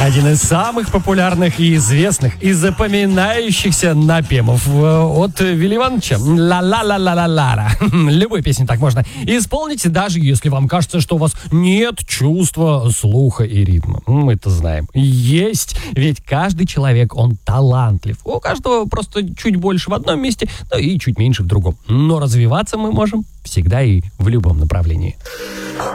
Один из самых популярных и известных и запоминающихся напевов от Вилли Ивановича. Ла-ла-ла-ла-ла-ла. Любой песни так можно исполнить, даже если вам кажется, что у вас нет чувства слуха и ритма. Мы это знаем. Есть, ведь каждый человек, он талантлив. У каждого просто чуть больше в одном месте, ну и чуть меньше в другом. Но развиваться мы можем всегда и в любом направлении.